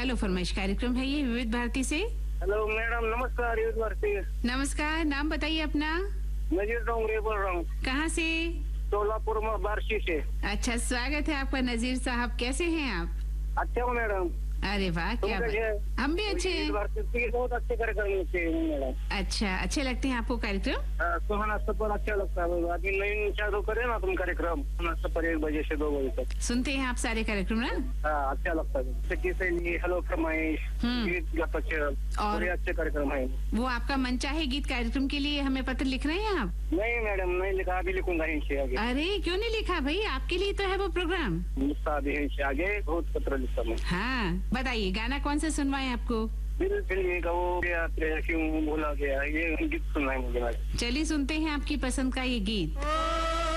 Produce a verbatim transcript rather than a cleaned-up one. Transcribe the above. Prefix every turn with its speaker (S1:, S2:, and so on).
S1: Hello फरमाइश कार्यक्रम है ये विविध भारती से।
S2: हेलो मैडम, नमस्कार। विविध भारती।
S1: नमस्कार, नाम बताइए अपना।
S2: नजीर डोंगरे बोल रहा हूँ।
S1: कहाँ से?
S2: सोलापुर में बार्शी से।
S1: अच्छा, स्वागत है आपका नजीर साहब। कैसे हैं आप?
S2: अच्छा हूँ मैडम।
S1: अरे वाह, क्या बात। हम भी अच्छे हैं।
S2: बहुत अच्छे कार्यक्रम होते हैं मैडम।
S1: अच्छा, अच्छे लगते हैं आपको कार्यक्रम?
S2: सुहाना सफर अच्छा लगता है। अभी नई चालू करे ना तुम कार्यक्रम, सुहाना सफर एक बजे से दो बजे तक
S1: सुनते हैं आप सारे कार्यक्रम ना?
S2: हाँ, अच्छा लगता है। हेलो फरमाइश, गीत और अच्छे कार्यक्रम है।
S1: वो आपका मनचाहे गीत कार्यक्रम के लिए हमें पत्र लिख रहे हैं आप?
S2: नहीं मैडम, नहीं लिखा, अभी लिखूंगा इनसे आगे।
S1: अरे क्यों नहीं लिखा भाई, आपके लिए तो है वो प्रोग्राम।
S2: अभी इनसे आगे बहुत पत्र लिखता मैं।
S1: हाँ बताइए, गाना कौन सा सुनवाएं आपको?
S2: दिल फिल्म का वो क्यों भूला गया, ये गीत सुनना है मुझे।
S1: चलिए सुनते हैं आपकी पसंद का ये गीत।